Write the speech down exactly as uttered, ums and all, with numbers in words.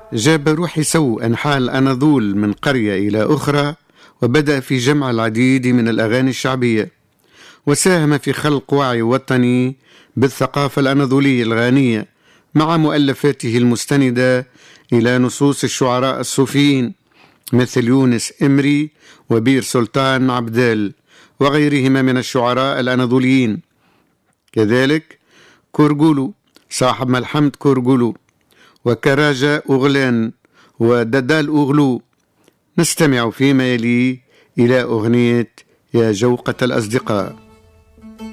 جاب روحي سو أنحاء الأناضول من قرية إلى أخرى، وبدأ في جمع العديد من الأغاني الشعبية، وساهم في خلق وعي وطني بالثقافة الأناضولية الغانية مع مؤلفاته المستندة إلى نصوص الشعراء الصوفيين مثل يونس إمري وبير سلطان عبدال وغيرهما من الشعراء الأناضوليين. كذلك كورغولو صاحب ملحمة كورغولو، وكراجة أغلان، وددال أغلو. نستمع فيما يلي إلى أغنية يا جوقة الأصدقاء.